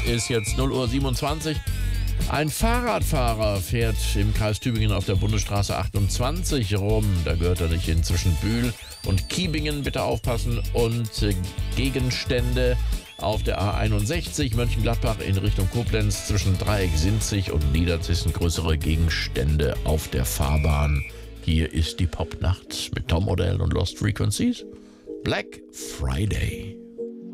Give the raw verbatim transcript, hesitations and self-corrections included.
ist jetzt null Uhr siebenundzwanzig. Ein Fahrradfahrer fährt im Kreis Tübingen auf der Bundesstraße achtundzwanzig rum. Da gehört er nicht hin, zwischen Bühl und Kiebingen. Bitte aufpassen. Und Gegenstände auf der A einundsechzig Mönchengladbach in Richtung Koblenz zwischen Dreieck-Sinzig und Niederzissen. Größere Gegenstände auf der Fahrbahn. Hier ist die Popnacht mit Tom Odell und Lost Frequencies. Black Friday.